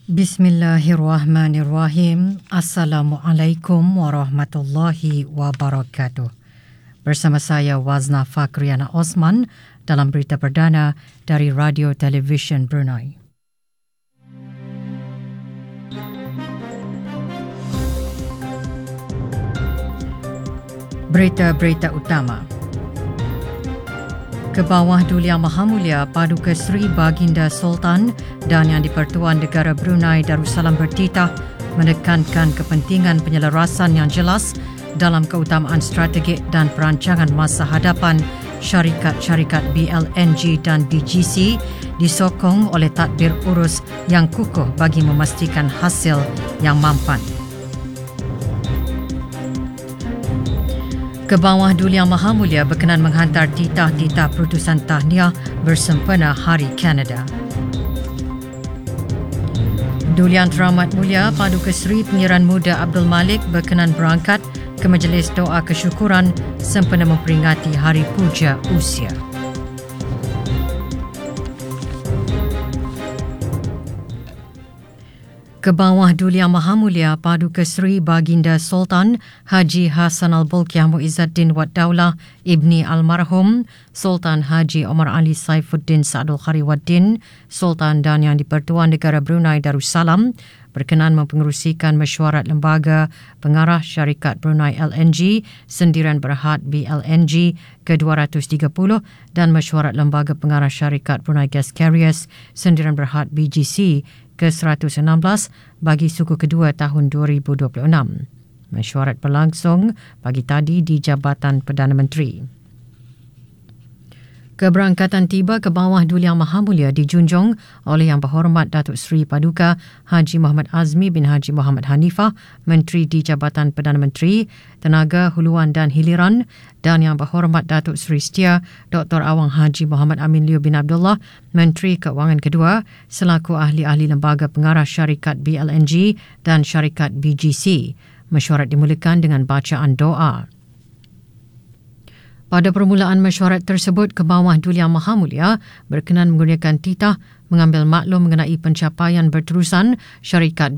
Bismillahirrahmanirrahim. Assalamualaikum warahmatullahi wabarakatuh. Bersama saya Wazna Fakriana Osman dalam berita perdana dari Radio Television Brunei. Berita-berita utama. Kebawah Duli Yang Maha Mulia Paduka Seri Baginda Sultan dan Yang di-Pertuan Negara Brunei Darussalam bertitah menekankan kepentingan penyelarasan yang jelas dalam keutamaan strategik dan perancangan masa hadapan syarikat-syarikat BLNG dan BGC disokong oleh tadbir urus yang kukuh bagi memastikan hasil yang mampan. Kebawah Duli Yang Maha Mulia berkenan menghantar titah-titah perutusan tahniah bersempena Hari Kanada. Duli Yang Teramat Mulia Paduka Seri Penyiaran Muda Abdul Malik berkenan berangkat ke majlis doa kesyukuran sempena memperingati Hari Puja Usia. Kebawah Duli Yang Maha Mulia Paduka Seri Baginda Sultan Haji Hassan Al-Bolkiah Muizzaddin Wad Daulah Ibni Almarhum Sultan Haji Omar Ali Saifuddin Sa'adul Khariwaddin Sultan dan Yang di-Pertuan Negara Brunei Darussalam berkenan mempengerusikan mesyuarat Lembaga Pengarah Syarikat Brunei LNG Sendirian Berhad BLNG ke-230 dan mesyuarat Lembaga Pengarah Syarikat Brunei Gas Carriers Sendirian Berhad BGC ke-116 bagi suku kedua tahun 2026. Mesyuarat berlangsung pagi tadi di Jabatan Perdana Menteri. Keberangkatan tiba ke bawah Duli Yang Maha Mulia dijunjung oleh Yang Berhormat Datuk Seri Paduka Haji Muhammad Azmi bin Haji Muhammad Hanifah, Menteri di Jabatan Perdana Menteri, Tenaga Huluan dan Hiliran, dan Yang Berhormat Datuk Seri Setia Dr. Awang Haji Muhammad Amin Liu bin Abdullah, Menteri Keuangan kedua, selaku ahli-ahli Lembaga Pengarah Syarikat BLNG dan Syarikat BGC. Mesyuarat dimulakan dengan bacaan doa. Pada permulaan mesyuarat tersebut, Kebawah Duli Yang Maha Mulia berkenan menggunakan titah mengambil maklum mengenai pencapaian berterusan syarikat